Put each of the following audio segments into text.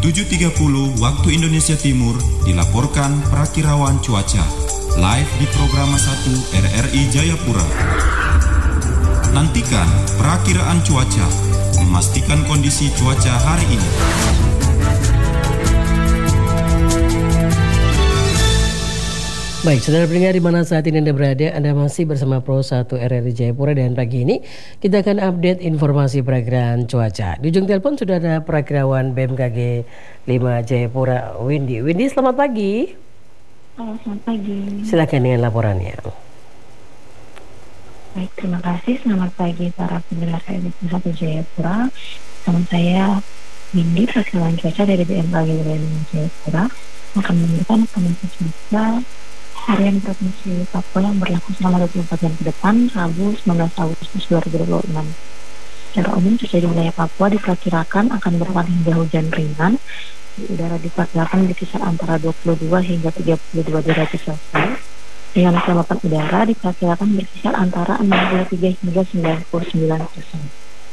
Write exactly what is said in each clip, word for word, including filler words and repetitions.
tujuh tiga puluh waktu Indonesia Timur dilaporkan Prakirawan Cuaca live di Programa satu R R I Jayapura. Nantikan perakiraan cuaca, memastikan kondisi cuaca hari ini. Baik, saudara pendengar di mana saat ini Anda berada, Anda masih bersama Pro satu R R I Jayapura dan pagi ini kita akan update informasi perakiraan cuaca. Di ujung telepon sudah ada perakirawan B M K G lima Jayapura, Windy. Windy, selamat pagi. Halo, selamat pagi. Silakan dengan laporannya. Baik, terima kasih. Selamat pagi para pendengar R R I satu Jayapura. Sama saya Windy, perakirawan cuaca dari B M K G lima Jayapura, akan memberikan informasi cuaca harian Provinsi Papua yang berlaku selama dua puluh empat jam ke depan, Rabu sembilan belas Agustus dua ribu dua puluh enam. Secara umum, cuaca di wilayah Papua diperkirakan akan berawan hingga hujan ringan. Di udara diperkirakan berkisar antara dua puluh dua hingga tiga puluh dua derajat Celcius. Dengan kelembapan udara diperkirakan berkisar antara enam puluh tiga hingga sembilan puluh sembilan persen.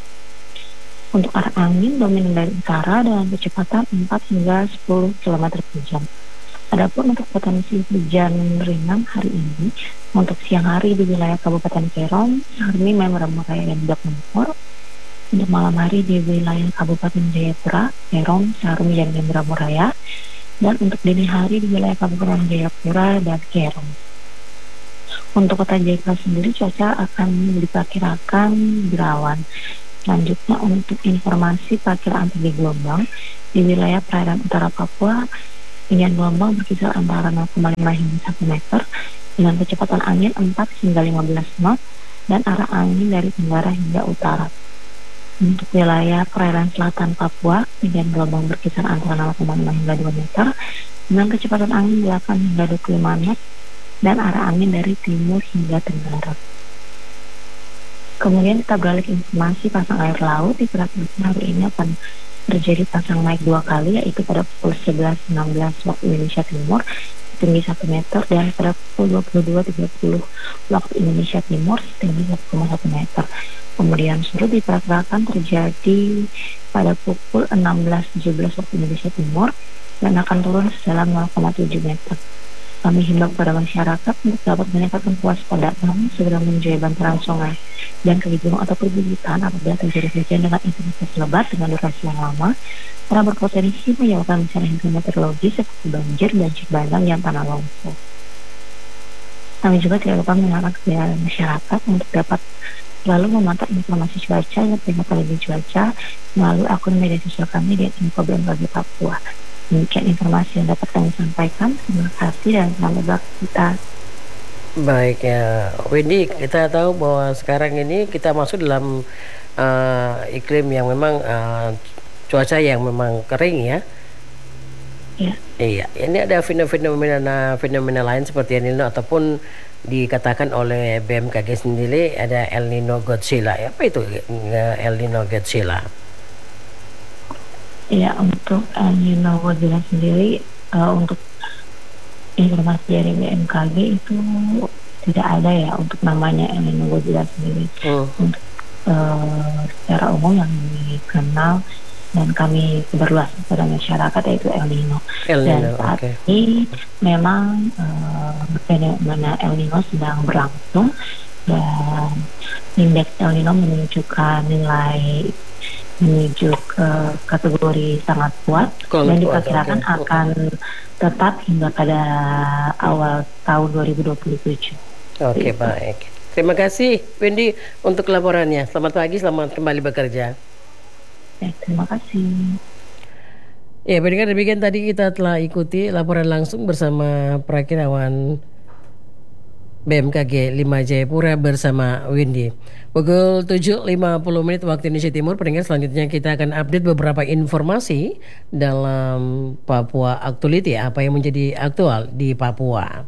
Untuk arah angin dominan dari utara dengan kecepatan empat hingga sepuluh kilometer per jam. Adapun untuk potensi hujan ringan hari ini, untuk siang hari di wilayah Kabupaten Kerom, Sarmi, Membramo Raya, dan Blok. Untuk malam hari di wilayah Kabupaten Jayapura, Kerom, Sarmi, dan Membramo Raya, dan untuk dini hari di wilayah Kabupaten Jayapura dan Kerom. Untuk kota Jayapura sendiri, cuaca akan diperkirakan berawan. Selanjutnya untuk informasi perkiraan tinggi gelombang di wilayah perairan utara Papua, tinggian gelombang berkisar antara nol koma lima hingga satu meter dengan kecepatan angin empat hingga lima belas knot dan arah angin dari tenggara hingga utara. Untuk wilayah perairan selatan Papua, tinggian gelombang berkisar antara nol koma lima hingga dua meter dengan kecepatan angin delapan hingga dua puluh lima knot dan arah angin dari timur hingga tenggara. Kemudian kita beralih ke informasi pasang air laut. Diperkirakan hari ini akan terjadi pasang naik dua kali, yaitu pada pukul sebelas enam belas waktu Indonesia Timur setinggi satu meter dan pada pukul dua puluh dua tiga puluh waktu Indonesia Timur setinggi satu koma satu meter. Kemudian surut diperkirakan terjadi pada pukul enam belas tujuh belas waktu Indonesia Timur dan akan turun sedalam nol koma tujuh meter. Kami himbau kepada masyarakat untuk dapat meningkatkan kewaspadaan segera menjauhi bantaran sungai dan kaki gunung atau perbukitan apabila terjadi hujan dengan intensitas lebat dengan durasi yang lama karena berpotensi menyebabkan bencana hidrometeorologi seperti banjir, banjir bandang, dan tanah longsor. Kami juga tidak lupa mengingatkan kepada masyarakat untuk dapat selalu memantau informasi cuaca dan peringatan dini cuaca melalui akun media sosial kami di info B M K G Papua. Demikian informasi yang dapat kami sampaikan. Terima kasih dan selamat beraktivitas. Baik ya, Windy, kita tahu bahwa sekarang ini kita masuk dalam uh, iklim yang memang uh, cuaca yang memang kering ya. Ya. Iya, ini ada fenomena fenomena lain seperti El Nino ataupun dikatakan oleh B M K G sendiri ada El Nino Godzilla. Apa itu El Nino Godzilla? Ya, untuk El Nino Godzilla sendiri uh, untuk informasi dari B M K G itu tidak ada ya untuk namanya El Nino Godzilla sendiri. Hmm. Untuk uh, secara umum yang dikenal dan kami sebarluaskan kepada masyarakat yaitu El Nino. El Nino, dan saat okay. ini memang uh, fenomena El Nino sedang berlangsung dan indeks El Nino menunjukkan nilai menuju ke kategori sangat kuat Kalo dan diperkirakan okay. akan tetap hingga pada awal tahun dua ribu dua puluh tujuh. Oke, okay, baik. Terima kasih Windy untuk laporannya. Selamat pagi, selamat kembali bekerja. Ya, terima kasih. Ya, pendengar, demikian tadi kita telah ikuti laporan langsung bersama perakirawan B M K G lima Jayapura bersama Windy. Pukul tujuh lima puluh menit waktu Indonesia Timur. Pendengar, selanjutnya kita akan update beberapa informasi dalam Papua Actuality, apa yang menjadi aktual di Papua.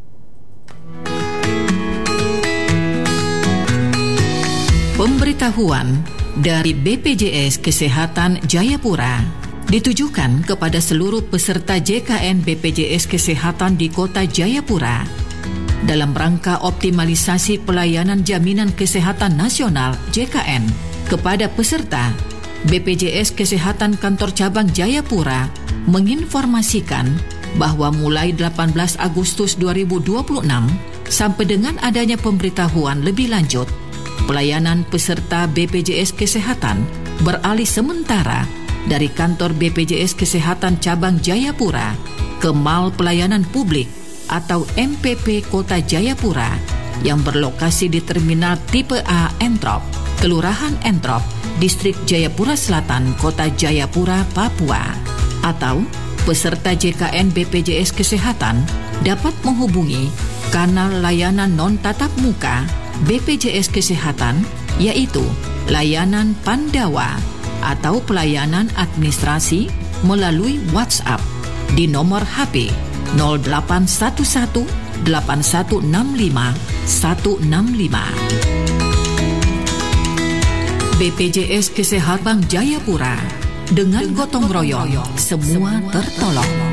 Pemberitahuan dari B P J S Kesehatan Jayapura ditujukan kepada seluruh peserta J K N B P J S Kesehatan di Kota Jayapura dalam rangka optimalisasi pelayanan jaminan kesehatan nasional J K N kepada peserta B P J S Kesehatan Kantor Cabang Jayapura menginformasikan bahwa mulai delapan belas Agustus dua ribu dua puluh enam sampai dengan adanya pemberitahuan lebih lanjut, pelayanan peserta B P J S Kesehatan beralih sementara dari kantor B P J S Kesehatan Cabang Jayapura ke Mal Pelayanan Publik atau M P P Kota Jayapura yang berlokasi di Terminal Tipe A Entrop, Kelurahan Entrop, Distrik Jayapura Selatan, Kota Jayapura, Papua. Atau peserta J K N B P J S Kesehatan dapat menghubungi kanal layanan non-tatap muka B P J S Kesehatan, yaitu layanan Pandawa atau pelayanan administrasi melalui WhatsApp di nomor H P nol delapan satu satu delapan satu enam lima satu enam lima. B P J S Kesehatan Jayapura, dengan gotong royong semua tertolong.